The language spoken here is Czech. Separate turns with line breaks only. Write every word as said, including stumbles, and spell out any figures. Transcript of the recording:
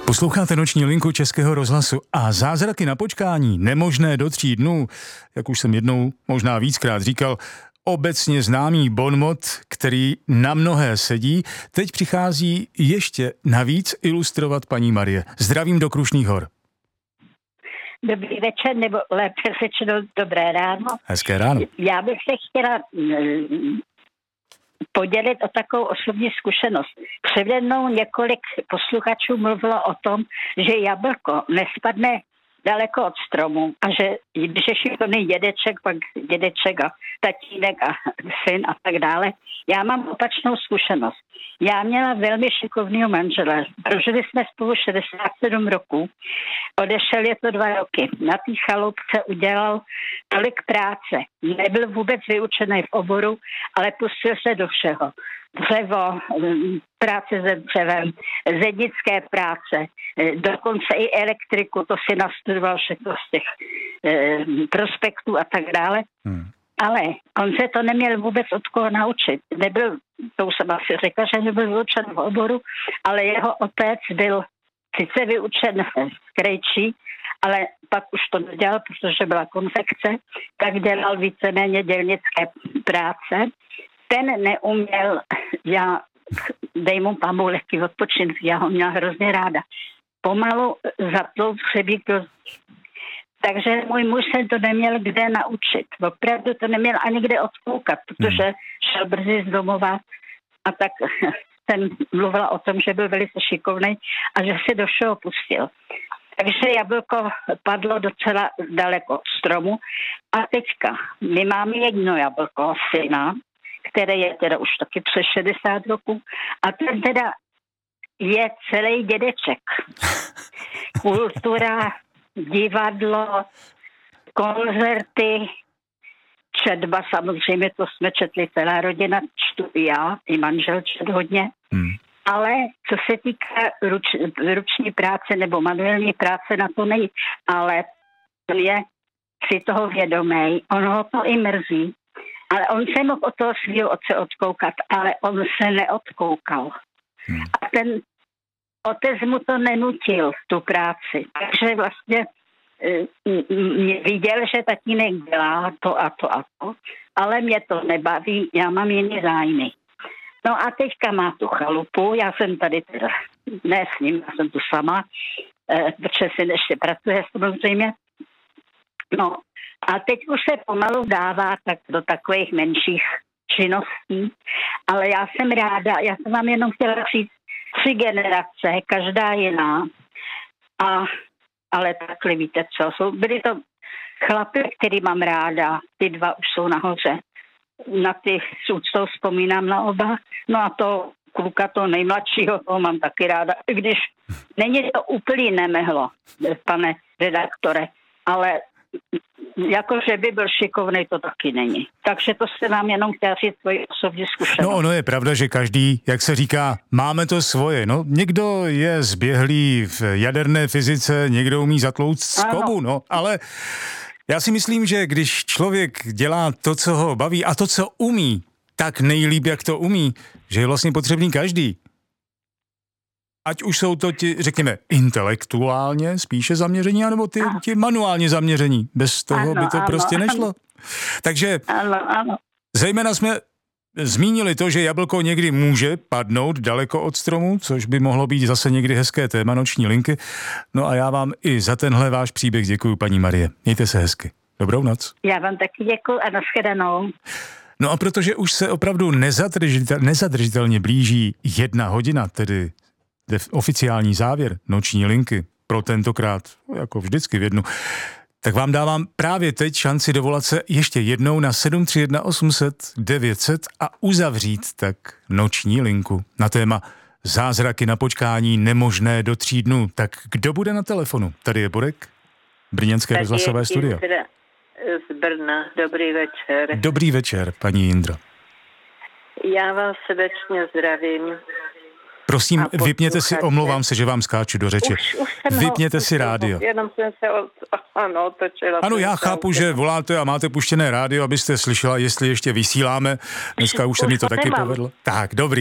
Posloucháte noční linku Českého rozhlasu a zázraky na počkání nemožné do tří dnů, jak už jsem jednou, možná víckrát říkal, obecně známý bonmot, který na mnohé sedí, teď přichází ještě navíc ilustrovat paní Marie. Zdravím do Krušných hor.
Dobrý večer, nebo lépe řečeno dobré ráno.
Hezké ráno.
Já bych se chtěla mm, podělit o takovou osobní zkušenost. Přede mnou několik posluchačů mluvilo o tom, že jablko nespadne daleko od stromu a že když je šikovný dědeček, pak dědeček a tatínek a syn a tak dále. Já mám opačnou zkušenost. Já měla velmi šikovného manžela. Prožili jsme spolu šedesát sedm roků. Odešel je to dva roky. Na té chaloupce udělal tolik práce. Nebyl vůbec vyučený v oboru, ale pustil se do všeho. Dřevo, práce se dřevem, zednické práce, dokonce i elektriku, to si nastudoval všechno z těch eh, prospektů a tak dále. Hmm. Ale on se to neměl vůbec od koho naučit. Nebyl, to už jsem asi řekla, že nebyl vyučen v oboru, ale jeho otec byl sice vyučen v Krejčí, ale pak už to nedělal, protože byla konfekce, tak dělal víceméně dělnické práce. Ten neuměl, já dej mu pamu lehký odpočinky, já ho měla hrozně ráda. Pomalu zatlout hřebík do... Takže můj muž se to neměl kde naučit. Opravdu to neměl ani kde odkoukat, protože hmm. šel brzy z domova a tak jsem mluvila o tom, že byl velice šikovný a že se do všeho pustil. Takže jablko padlo docela daleko od stromu a teďka my máme jedno jablko syna, který je teda už taky přes šedesát roků a ten teda je celý dědeček. Kultura, divadlo, koncerty, četba, samozřejmě to jsme četli celá rodina, čtu i já, i manžel čet hodně, hmm. ale co se týká ruč, ruční práce nebo manuální práce, na to nej, ale on je si toho vědomý, on ho to i mrzí, ale on se mohl od toho svého otce odkoukat, ale on se neodkoukal. Hmm. A ten otec mu to nenutil, tu práci. Takže vlastně e, viděl, že tatínek dělá to a to a to, ale mě to nebaví, já mám jiný zájmy. No a teďka má tu chalupu, já jsem tady teda, ne s ním, já jsem tu sama, e, protože si ještě pracuje samozřejmě. No a teď už se pomalu dává tak do takových menších činností, ale já jsem ráda, já jsem vám jenom chtěla říct, tři generace, každá jiná, a, ale takhle víte co, jsou, byli to chlapy, který mám ráda, ty dva už jsou nahoře, na ty s úctou vzpomínám na oba, no a to kluka, to nejmladšího, toho mám taky ráda, i když není to úplně nemehlo, pane redaktore, ale jako, že by byl šikovnej, to taky není. Takže to se vám jenom chtěla říct svoji osobní zkušenost.
No ono je pravda, že každý, jak se říká, máme to svoje. No někdo je zběhlý v jaderné fyzice, někdo umí zatlouct skobu, no, ale já si myslím, že když člověk dělá to, co ho baví a to, co umí, tak nejlíp, jak to umí, že je vlastně potřebný každý. Ať už jsou to ti, řekněme, intelektuálně spíše zaměření, anebo ty, ti manuálně zaměření. Bez toho ano, by to ano, prostě nešlo. Ano. Takže
ano, ano.
zejména jsme zmínili to, že jablko někdy může padnout daleko od stromu, což by mohlo být zase někdy hezké téma noční linky. No a já vám i za tenhle váš příběh děkuju, paní Marie. Mějte se hezky. Dobrou noc.
Já vám taky děkuju a nashledanou.
No a protože už se opravdu nezadržitel, nezadržitelně blíží jedna hodina, tedy oficiální závěr noční linky pro tentokrát, jako vždycky v jednu, tak vám dávám právě teď šanci dovolat se ještě jednou na sedm tři jedna osm set devět set a uzavřít tak noční linku na téma zázraky na počkání nemožné do tří dnů. Tak kdo bude na telefonu? Tady je Borek, brněnské rozhlasové studio.
Z Brna. Dobrý večer.
Dobrý večer, paní Jindro.
Já vás srdečně zdravím.
Prosím, vypněte si, omlouvám se, že vám skáču do řeči.
Už, už
vypněte si rádio.
Jenom jsem se od, ano, otočila.
Ano, já chápu, že voláte a máte puštěné rádio, abyste slyšela, jestli ještě vysíláme. Dneska už, už se mi to taky povedlo. Tak, dobrý.